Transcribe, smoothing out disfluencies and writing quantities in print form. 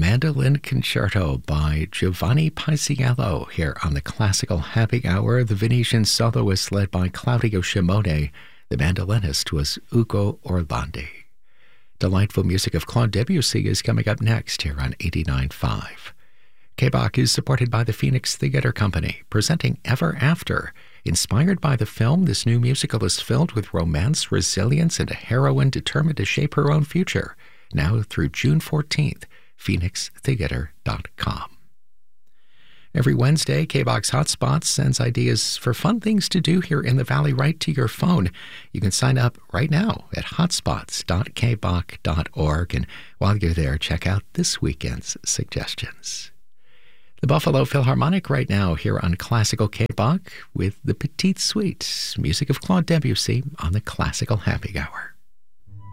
Mandolin Concerto by Giovanni Paisiello here on the Classical Happy Hour. The Venetian soloist led by Claudio Shimone. The mandolinist was Ugo Orlandi. Delightful music of Claude Debussy is coming up next here on 89.5. K-Bach is supported by the Phoenix Theater Company, presenting Ever After. Inspired by the film, this new musical is filled with romance, resilience, and a heroine determined to shape her own future. Now through June 14th, phoenixtheater.com. Every Wednesday, K-Bach's Hotspots sends ideas for fun things to do here in the Valley right to your phone. You can sign up right now at hotspots.kbach.org, and while you're there, check out this weekend's suggestions. The Buffalo Philharmonic right now here on Classical K-Bach with the Petite Suite, music of Claude Debussy on the Classical Happy Hour.